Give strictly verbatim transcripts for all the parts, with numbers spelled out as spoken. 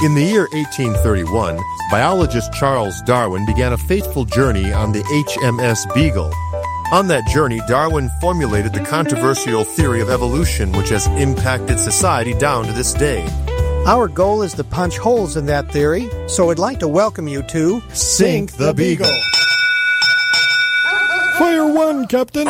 In the year eighteen thirty-one, biologist Charles Darwin began a fateful journey on the H M S Beagle. On that journey, Darwin formulated the controversial theory of evolution, which has impacted society down to this day. Our goal is to punch holes in that theory, so I'd like to welcome you to Sink the Beagle. Fire one, Captain.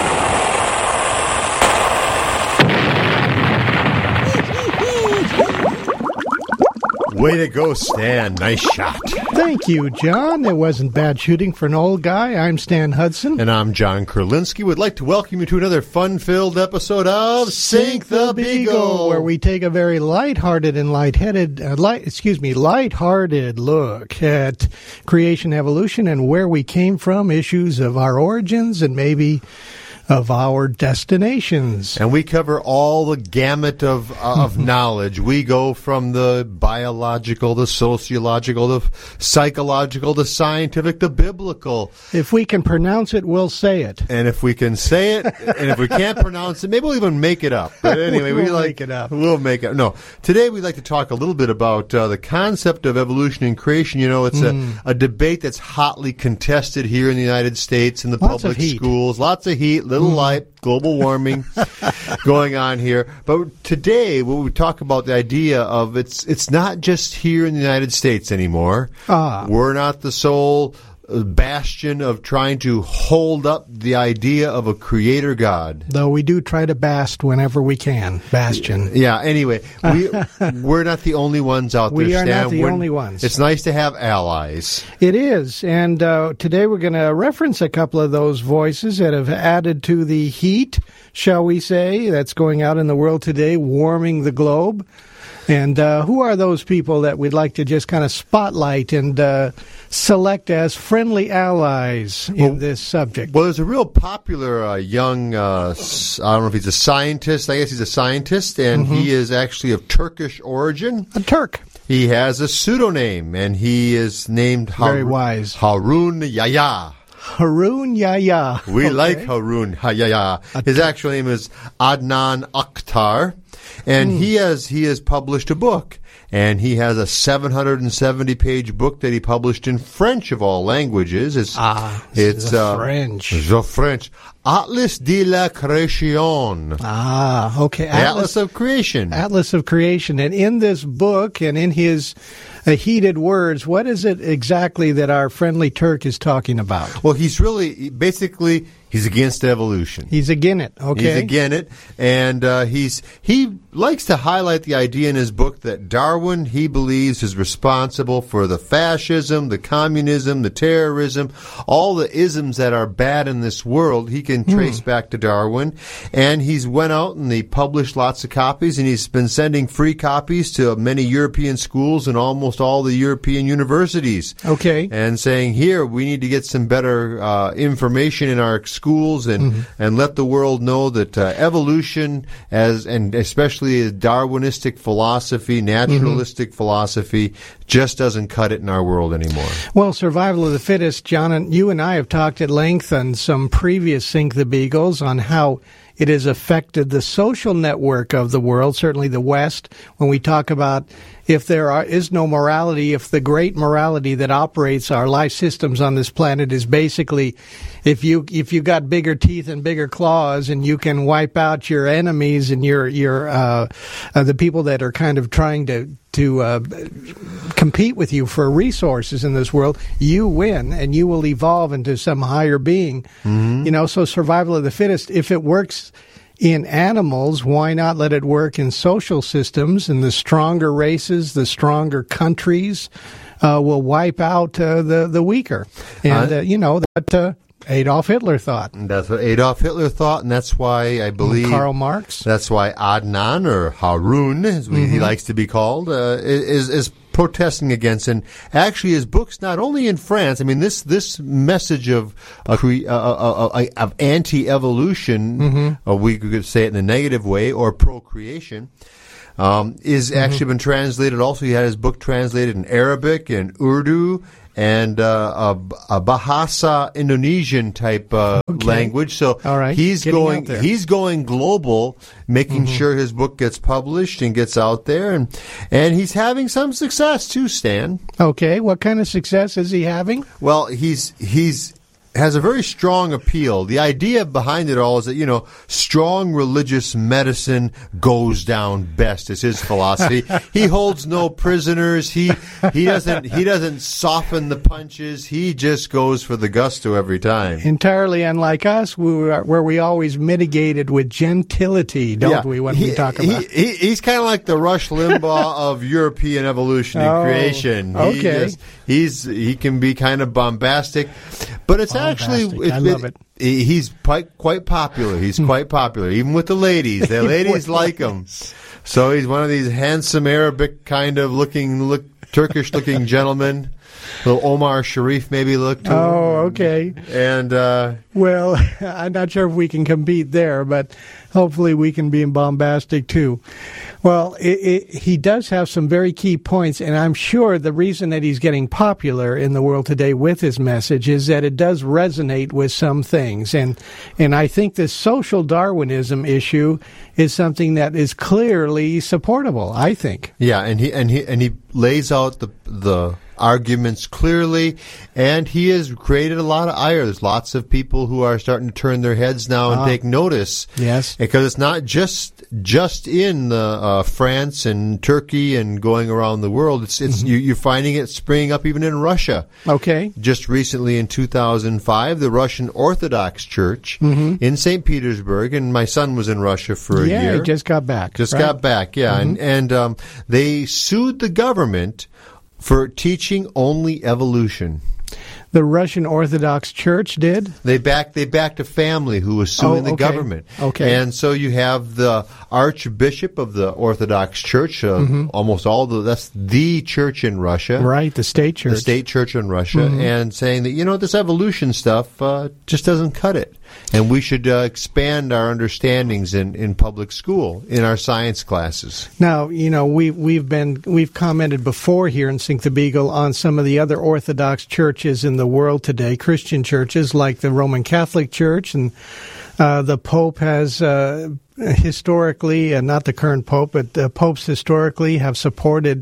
Way to go, Stan. Nice shot. Thank you, John. It wasn't bad shooting for an old guy. I'm Stan Hudson. And I'm John Kurlinski. Would like to welcome you to another fun-filled episode of Sink the Beagle, where we take a very lighthearted and lightheaded, uh, light, excuse me, lighthearted look at creation, evolution, and where we came from, issues of our origins, and maybe of our destinations. And we cover all the gamut of uh, of knowledge. We go from the biological, the sociological, the psychological, the scientific, the biblical. If we can pronounce it, we'll say it. And if we can say it, and if we can't pronounce it, maybe we'll even make it up. But anyway, we'll we like make it up. We'll make it. No, today we'd like to talk a little bit about uh, the concept of evolution and creation. You know, it's mm. a, a debate that's hotly contested here in the United States in the Lots public of heat. schools. Lots of heat. Little light, global warming going on here. But today, when we talk about the idea of it's it's not just here in the United States anymore. Ah. We're not the sole bastion of trying to hold up the idea of a creator God. Though we do try to bast whenever we can. Bastion. Yeah, anyway, we, we're not the only ones out there, We are Stan. not the We're, only ones. It's nice to have allies. It is, and uh, today we're going to reference a couple of those voices that have added to the heat, shall we say, that's going out in the world today, warming the globe. And uh, who are those people that we'd like to just kind of spotlight and uh, select as friendly allies in well, this subject? Well, there's a real popular uh, young, uh, I don't know if he's a scientist, I guess he's a scientist, and mm-hmm. he is actually of Turkish origin. A Turk. He has a pseudonym, and he is named Har- Very wise. Harun Yahya. Harun Yahya. We okay. like Harun Yahya. His actual name is Adnan Akhtar, and mm. he has he has published a book, and he has a seven hundred seventy page book that he published in French of all languages. It's ah, it's the uh, French. The French. Atlas de la Création. Ah, okay. Atlas, Atlas of Creation. Atlas of Creation. And in this book and in his uh, heated words, what is it exactly that our friendly Turk is talking about? Well, he's really, basically, he's against evolution. He's against it, okay. He's against it, and uh, he's he likes to highlight the idea in his book that Darwin, he believes, is responsible for the fascism, the communism, the terrorism, all the isms that are bad in this world. He can trace hmm. back to Darwin, and he's went out and he published lots of copies, and he's been sending free copies to many European schools and almost all the European universities. Okay. And saying, here, we need to get some better uh, information in our schools and, mm-hmm. and let the world know that uh, evolution, as and especially Darwinistic philosophy, naturalistic mm-hmm. philosophy, just doesn't cut it in our world anymore. Well, survival of the fittest, John, and you and I have talked at length on some previous Sink the Beagles on how it has affected the social network of the world, certainly the West, when we talk about if there are, is no morality, if the great morality that operates our life systems on this planet is basically if you if you got bigger teeth and bigger claws and you can wipe out your enemies and your your uh, uh, the people that are kind of trying to to uh, compete with you for resources in this world, you win and you will evolve into some higher being. Mm-hmm. You know, so survival of the fittest, if it works in animals, why not let it work in social systems? And the stronger races, the stronger countries uh, will wipe out uh, the, the weaker. And, uh, you know, that uh, Adolf Hitler thought. And that's what Adolf Hitler thought, and that's why I believe... And Karl Marx. That's why Adnan, or Harun, as mm-hmm. he likes to be called, uh, is is protesting against. And actually his book's not only in France. I mean, this this message of uh, cre- uh, uh, uh, of anti-evolution, mm-hmm. uh, we could say it in a negative way, or procreation, um, is mm-hmm. actually been translated. Also, he had his book translated in Arabic and Urdu and uh, a, a Bahasa Indonesian type uh, Okay. language. So All right. he's Getting going out there. he's going global, making Mm-hmm. sure his book gets published and gets out there, and and he's having some success too, Stan. Okay, what kind of success is he having? Well, he's he's has a very strong appeal. The idea behind it all is that, you know, strong religious medicine goes down best is his philosophy. He holds no prisoners. He he doesn't he doesn't soften the punches. He just goes for the gusto every time. Entirely unlike us, we are, where we always mitigated with gentility, don't Yeah. we, when he, we talk about he, he, he's kind of like the Rush Limbaugh of European evolution and Oh, creation. He okay. just- he's he can be kind of bombastic, but it's actually Bombastic. I love it. he- He's quite quite popular. He's quite popular, even with the ladies. The ladies like him. So he's one of these handsome Arabic kind of looking, look Turkish looking gentlemen. Little Omar Sharif maybe look to him. Oh, okay. And uh, Well, I'm not sure if we can compete there, but hopefully we can be bombastic too. Well, it, it, he does have some very key points, and I'm sure the reason that he's getting popular in the world today with his message is that it does resonate with some things. And and I think this social Darwinism issue is something that is clearly supportable, I think. yeah, and he and he and he lays out the the arguments clearly, and he has created a lot of ire. There's lots of people who are starting to turn their heads now and Ah. take notice. Yes. Because it's not just just in the, uh, France and Turkey and going around the world. It's it's Mm-hmm. you, you're finding it springing up even in Russia. Okay. Just recently in two thousand five, the Russian Orthodox Church in Saint Petersburg, and my son was in Russia for a Mm-hmm. Yeah, year. he just got back. Just right? got back, yeah. And, and um, they sued the government for teaching only evolution. The Russian Orthodox Church did? They backed they backed a family who was suing Oh, the okay. government. Okay. And so you have the Archbishop of the Orthodox Church, uh, Mm-hmm. almost all the that's the church in Russia. Right, the state church. The state church in Russia, Mm-hmm. and saying that, you know, this evolution stuff uh, just doesn't cut it. And we should uh, expand our understandings in, in public school, in our science classes. Now, you know, we we've been we've commented before here in Sink the Beagle on some of the other Orthodox churches in the world today, Christian churches like the Roman Catholic Church, and uh, the Pope has uh, historically, uh, not the current Pope, but the popes historically have supported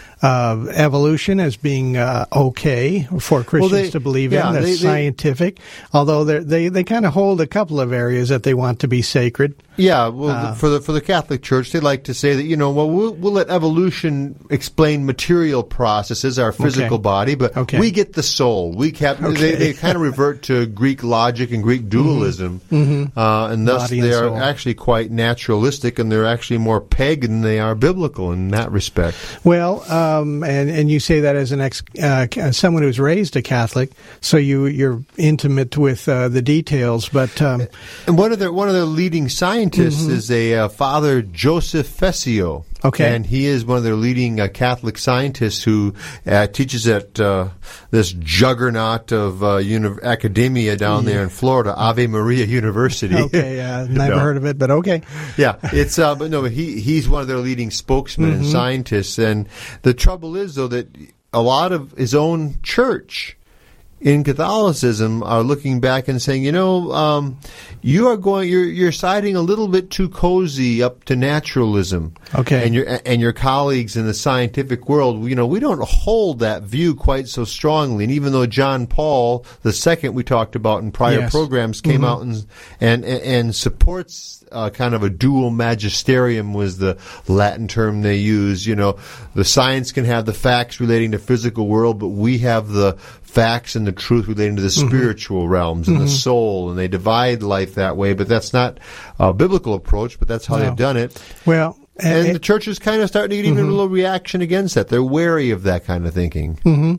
Uh, evolution as being uh, okay for Christians Well, they- to believe yeah, in. That's they- they- scientific, although they're- they they kind of hold a couple of areas that they want to be sacred. Yeah, well, Uh, for the for the Catholic Church, they like to say that, you know, well, we'll, we'll let evolution explain material processes, our physical Okay. body, but Okay. we get the soul. We cap- Okay. they, they kind of revert to Greek logic and Greek dualism, uh, and thus Body and they are soul. actually quite naturalistic, and they're actually more pagan than they are biblical in that respect. Well, um, and and you say that as an ex, uh, someone who's raised a Catholic, so you you're intimate with uh, the details. But um, And one of their one of their leading scientists is a uh, Father Joseph Fessio. Okay. And he is one of their leading uh, Catholic scientists who uh, teaches at uh, this juggernaut of uh, uni- academia down there in Florida, Ave Maria University. okay, uh, never No. heard of it, but okay. Yeah, it's uh, but no, but he he's one of their leading spokesmen and scientists. And the trouble is, though, that a lot of his own church in Catholicism are looking back and saying, you know, um, you are going, you're you're siding a little bit too cozy up to naturalism. Okay. And your and your colleagues in the scientific world, you know, we don't hold that view quite so strongly. And even though John Paul the Second, we talked about in prior Yes. programs, came out and and and supports. Uh, kind of a dual magisterium was the Latin term they use. You know, the science can have the facts relating to physical world, but we have the facts and the truth relating to the spiritual realms and the soul, and they divide life that way. But that's not a biblical approach, but that's how No. they've done it. Well, And uh, the church is kind of starting to get even a little reaction against that. They're wary of that kind of thinking.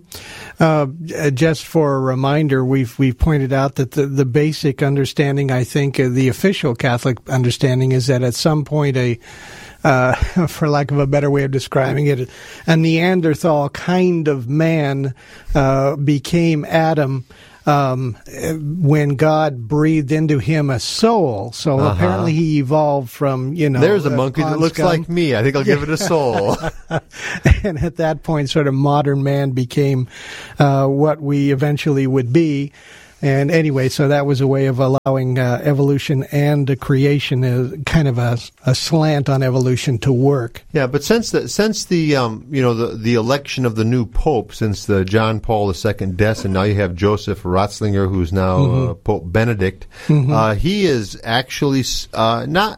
Uh, just for a reminder, we've we've pointed out that the, the basic understanding, I think, uh, the official Catholic understanding is that at some point a, uh, for lack of a better way of describing it, a Neanderthal kind of man uh, became Adam um, when God breathed into him a soul. So Uh-huh. apparently he evolved from, you know... There's a uh, monkey that pond looks scum. like me. I think I'll give it a soul. And at that point, sort of modern man became uh, what we eventually would be. And anyway, so that was a way of allowing uh, evolution and uh, creation, uh, kind of a, a slant on evolution to work. Yeah, but since the since the um you know the the election of the new pope, since the John Paul the Second death, and now you have Joseph Ratzinger, who's now Mm-hmm. uh, Pope Benedict. Mm-hmm. Uh, he is actually uh, not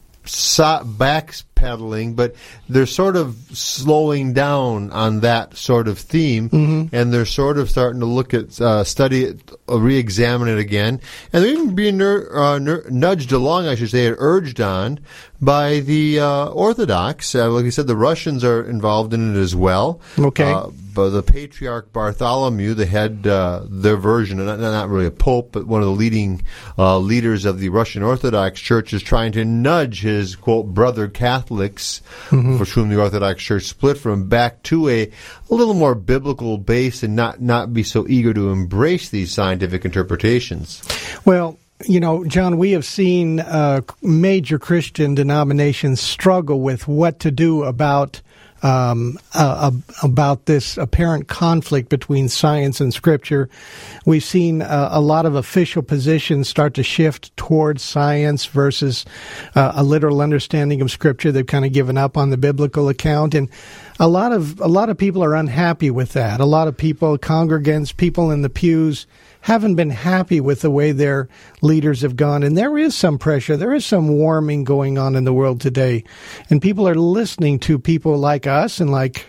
so- backpedaling, but they're sort of slowing down on that sort of theme, Mm-hmm. and they're sort of starting to look at, uh, study it, uh, re-examine it again, and they're even being ner- uh, ner- nudged along, I should say, urged on by the uh, Orthodox. Uh, like I said, the Russians are involved in it as well. Okay. Uh, but the Patriarch Bartholomew, the head, uh, their version, not, not really a pope, but one of the leading uh, leaders of the Russian Orthodox Church, is trying to nudge his, quote, brother Catholics, mm-hmm. for whom the Orthodox Church split from, back to a, a little more biblical base and not, not be so eager to embrace these scientific interpretations. Well, you know, John, we have seen uh, major Christian denominations struggle with what to do about um, uh, about this apparent conflict between science and Scripture. We've seen uh, a lot of official positions start to shift towards science versus uh, a literal understanding of Scripture. They've kind of given up on the biblical account, and a lot of a lot of people are unhappy with that. A lot of people, congregants, people in the pews, haven't been happy with the way their leaders have gone. And there is some pressure. There is some warming going on in the world today. And people are listening to people like us and like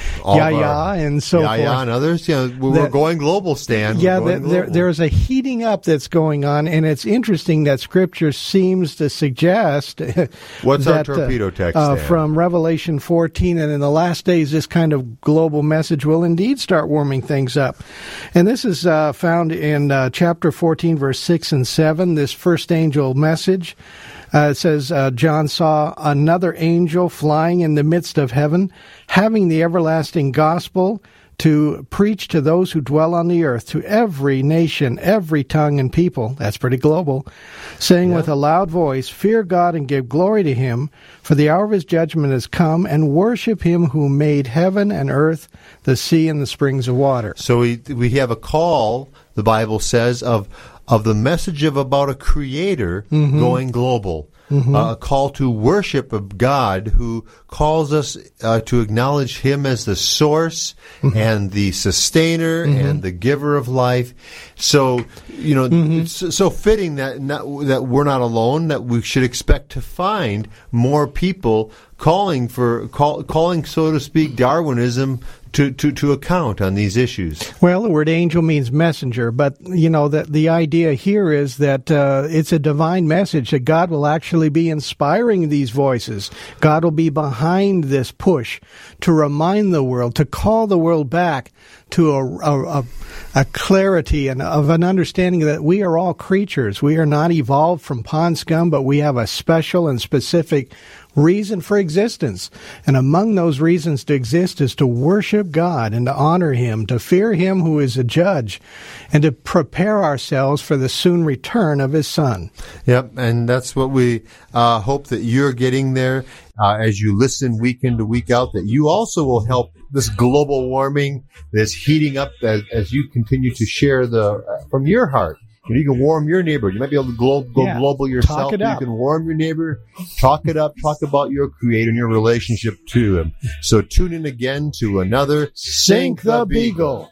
Yaya and so Yaya forth. and others. You know, we're That- going global, Stan. We're Yeah, going the, there, global. there's a heating up that's going on, and it's interesting that Scripture seems to suggest What's our that, torpedo text, uh, Dan? from Revelation fourteen, and in the last days, this kind of global message will indeed start warming things up. And this is uh, found in uh, chapter fourteen, verse six and seven, this first angel message. Uh, it says, uh, John saw another angel flying in the midst of heaven, having the everlasting gospel to preach to those who dwell on the earth, to every nation, every tongue and people. That's pretty global. Saying Yeah. with a loud voice, fear God and give glory to him, for the hour of his judgment has come, and worship him who made heaven and earth, the sea and the springs of water. So we we have a call, the Bible says, of of the message of about a creator Mm-hmm. going global. Mm-hmm. Uh, a call to worship of God who calls us uh, to acknowledge him as the source mm-hmm. and the sustainer mm-hmm. and the giver of life. So, you know, mm-hmm. it's so fitting that not, that we're not alone, that we should expect to find more people calling for, call, calling, so to speak, Darwinism to, to, to account on these issues. Well, the word angel means messenger, but, you know, the, the idea here is that uh, it's a divine message, that God will actually be inspiring these voices. God will be behind this push to remind the world, to call the world back to a, a, a clarity and of an understanding that we are all creatures. We are not evolved from pond scum, but we have a special and specific reason for existence. And among those reasons to exist is to worship God and to honor him, to fear him who is a judge, and to prepare ourselves for the soon return of his Son. Yep, and that's what we uh, hope that you're getting there uh, as you listen week in to week out, that you also will help this global warming, this heating up as, as you continue to share the uh, from your heart. You know, you can warm your neighbor. You might be able to glo- go Yeah. global yourself. Talk it but up. You can warm your neighbor. Talk it up. Talk about your Creator and your relationship to him. So tune in again to another Sink the Beagle.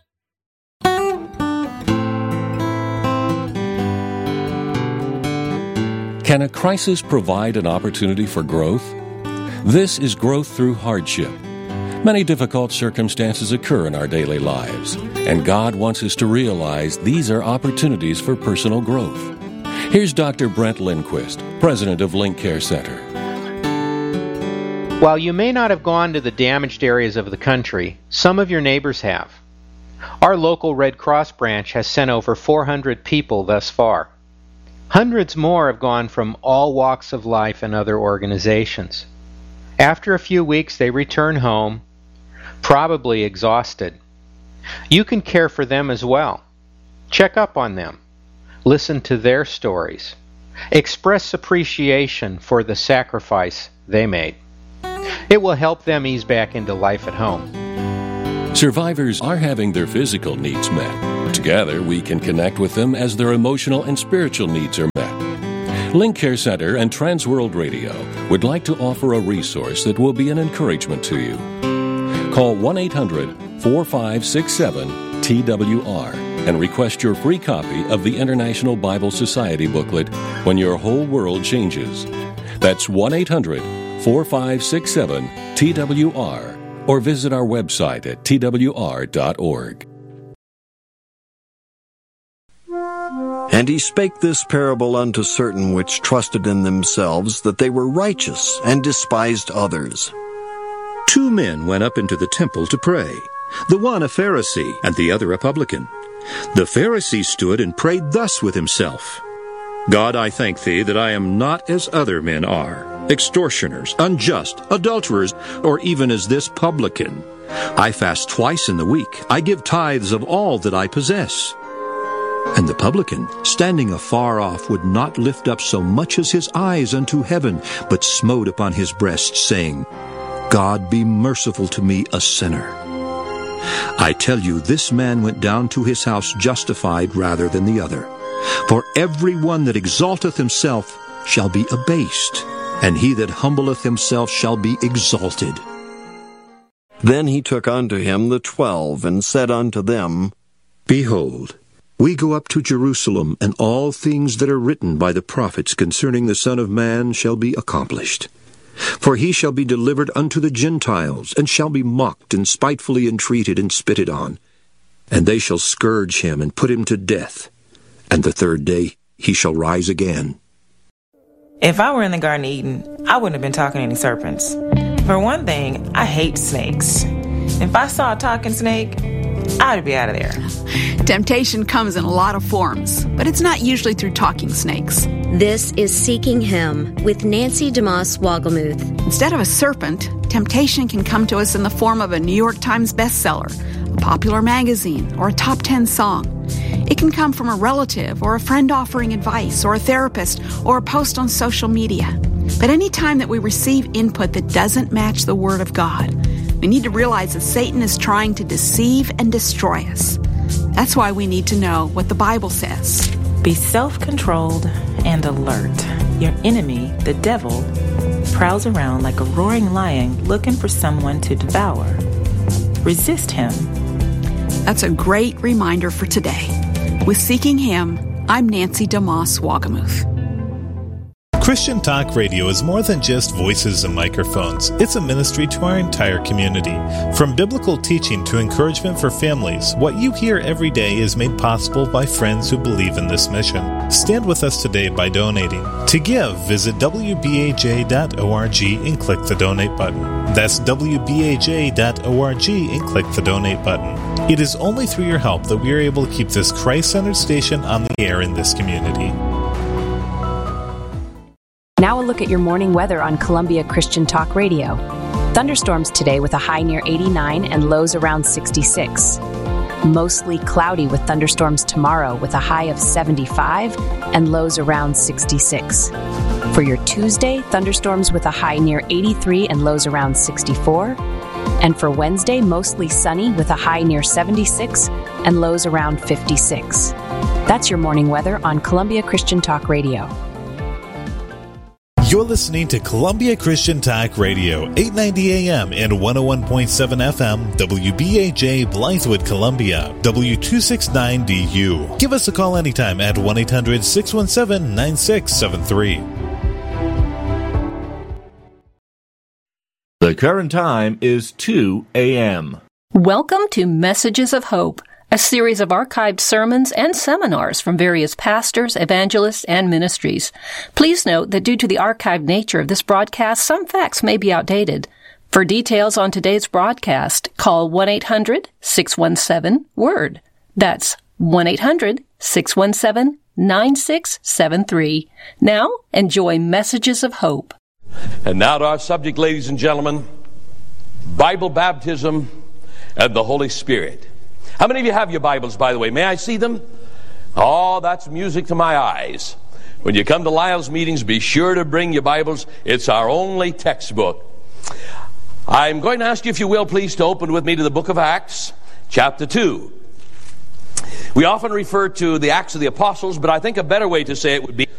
Can a crisis provide an opportunity for growth? This is growth through hardship. Many difficult circumstances occur in our daily lives, and God wants us to realize these are opportunities for personal growth. Here's Doctor Brent Lindquist, president of Link Care Center. While you may not have gone to the damaged areas of the country, some of your neighbors have. Our local Red Cross branch has sent over four hundred people thus far. Hundreds more have gone from all walks of life and other organizations. After a few weeks, they return home, probably exhausted. You can care for them as well. Check up on them. Listen to their stories. Express appreciation for the sacrifice they made. It will help them ease back into life at home. Survivors are having their physical needs met. Together, we can connect with them as their emotional and spiritual needs are met. Link Care Center and Transworld Radio would like to offer a resource that will be an encouragement to you. Call one eight hundred, four five six seven, T W R and request your free copy of the International Bible Society booklet, When Your Whole World Changes. That's one eight hundred, four five six seven, T W R. Or visit our website at T W R dot org. And he spake this parable unto certain which trusted in themselves that they were righteous, and despised others. Two men went up into the temple to pray, the one a Pharisee, and the other a publican. The Pharisee stood and prayed thus with himself, God, I thank thee that I am not as other men are, extortioners, unjust, adulterers, or even as this publican. I fast twice in the week. I give tithes of all that I possess. And the publican, standing afar off, would not lift up so much as his eyes unto heaven, but smote upon his breast, saying, God, be merciful to me, a sinner. I tell you, this man went down to his house justified rather than the other. For every one that exalteth himself shall be abased, and he that humbleth himself shall be exalted. Then he took unto him the twelve, and said unto them, Behold, we go up to Jerusalem, and all things that are written by the prophets concerning the Son of Man shall be accomplished. For he shall be delivered unto the Gentiles, and shall be mocked, and spitefully entreated, and spitted on. And they shall scourge him, and put him to death. And the third day he shall rise again. If I were in the Garden of Eden, I wouldn't have been talking to any serpents. For one thing, I hate snakes. If I saw a talking snake, I'd be out of there. Temptation comes in a lot of forms, but it's not usually through talking snakes. This is Seeking Him with Nancy DeMoss Wogelmuth. Instead of a serpent, temptation can come to us in the form of a New York Times bestseller, a popular magazine, or a top ten song. It can come from a relative or a friend offering advice, or a therapist, or a post on social media. But any time that we receive input that doesn't match the Word of God, we need to realize that Satan is trying to deceive and destroy us. That's why we need to know what the Bible says. Be self-controlled and alert. Your enemy, the devil, prowls around like a roaring lion looking for someone to devour. Resist him. That's a great reminder for today. With Seeking Him, I'm Nancy DeMoss Wogelmuth. Christian Talk Radio is more than just voices and microphones. It's a ministry to our entire community. From biblical teaching to encouragement for families, what you hear every day is made possible by friends who believe in this mission. Stand with us today by donating. To give, visit W B A J dot org and click the donate button. That's W B A J dot org and click the donate button. It is only through your help that we are able to keep this Christ-centered station on the air in this community. Now a look at your morning weather on Columbia Christian Talk Radio. Thunderstorms today with a high near eighty-nine and lows around sixty-six. Mostly cloudy with thunderstorms tomorrow with a high of seventy-five and lows around sixty-six. For your Tuesday, thunderstorms with a high near eighty-three and lows around sixty-four. And for Wednesday, mostly sunny with a high near seventy-six and lows around fifty-six. That's your morning weather on Columbia Christian Talk Radio. You're listening to Columbia Christian Talk Radio, eight ninety A M and one oh one point seven F M, W B A J Blythewood, Columbia, W two sixty-nine D U. Give us a call anytime at one eight hundred six one seven nine six seven three. The current time is two A M Welcome to Messages of Hope, a series of archived sermons and seminars from various pastors, evangelists, and ministries. Please note that due to the archived nature of this broadcast, some facts may be outdated. For details on today's broadcast, call one eight hundred six one seven WORD. That's one eight hundred six one seven nine six seven three. Now, enjoy Messages of Hope. And now to our subject, ladies and gentlemen, Bible baptism and the Holy Spirit. How many of you have your Bibles, by the way? May I see them? Oh, that's music to my eyes. When you come to Lyle's meetings, be sure to bring your Bibles. It's our only textbook. I'm going to ask you, if you will, please, to open with me to the book of Acts, chapter two. We often refer to the Acts of the Apostles, but I think a better way to say it would be